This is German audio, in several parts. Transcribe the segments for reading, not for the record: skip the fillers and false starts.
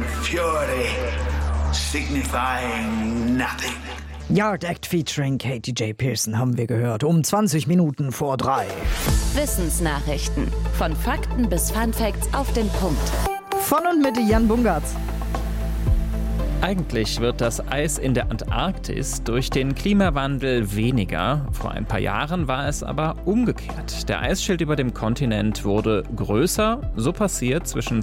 and fury, signifying nothing. Yard Act featuring Katie J. Pearson haben wir gehört, um 20 Minuten vor 3. Wissensnachrichten. Von Fakten bis Funfacts auf den Punkt. Von und mit Jan Bungartz. Eigentlich wird das Eis in der Antarktis durch den Klimawandel weniger. Vor ein paar Jahren war es aber umgekehrt. Der Eisschild über dem Kontinent wurde größer. So passiert zwischen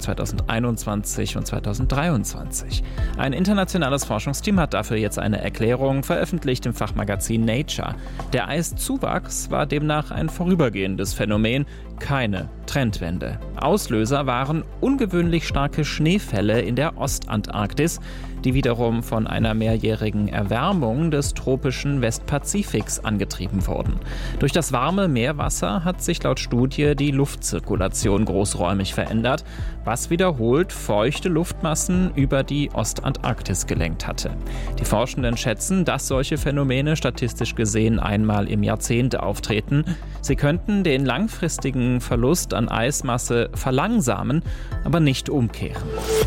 2021 und 2023. Ein internationales Forschungsteam hat dafür jetzt eine Erklärung veröffentlicht im Fachmagazin Nature. Der Eiszuwachs war demnach ein vorübergehendes Phänomen, keine Trendwende. Auslöser waren ungewöhnlich starke Schneefälle in der Ostantarktis, die wiederum von einer mehrjährigen Erwärmung des tropischen Westpazifiks angetrieben wurden. Durch das warme Meerwasser hat sich laut Studie die Luftzirkulation großräumig verändert, was wiederholt feuchte Luftmassen über die Ostantarktis gelenkt hatte. Die Forschenden schätzen, dass solche Phänomene statistisch gesehen einmal im Jahrzehnt auftreten. Sie könnten den langfristigen Verlust an Eismasse verlangsamen, aber nicht umkehren.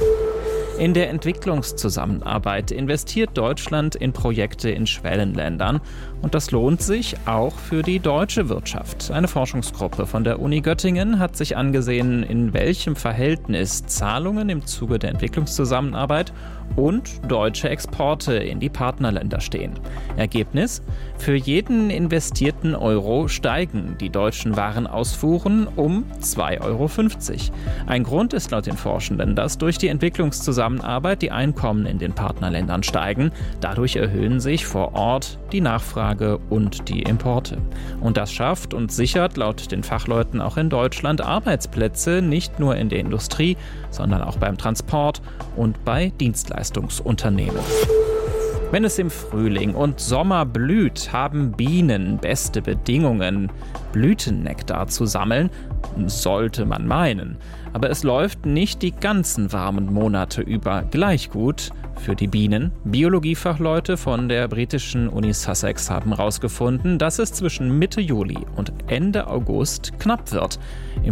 In der Entwicklungszusammenarbeit investiert Deutschland in Projekte in Schwellenländern. Und das lohnt sich auch für die deutsche Wirtschaft. Eine Forschungsgruppe von der Uni Göttingen hat sich angesehen, in welchem Verhältnis Zahlungen im Zuge der Entwicklungszusammenarbeit und deutsche Exporte in die Partnerländer stehen. Ergebnis: Für jeden investierten Euro steigen die deutschen Warenausfuhren um 2,50 Euro. Ein Grund ist laut den Forschenden, dass durch die Entwicklungszusammenarbeit die Einkommen in den Partnerländern steigen. Dadurch erhöhen sich vor Ort die Nachfrage und die Importe. Und das schafft und sichert laut den Fachleuten auch in Deutschland Arbeitsplätze, nicht nur in der Industrie, sondern auch beim Transport und bei Dienstleistungsunternehmen. Wenn es im Frühling und Sommer blüht, haben Bienen beste Bedingungen, Blütennektar zu sammeln, sollte man meinen. Aber es läuft nicht die ganzen warmen Monate über gleich gut für die Bienen. Biologiefachleute von der britischen Uni Sussex haben herausgefunden, dass es zwischen Mitte Juli und Ende August knapp wird. Im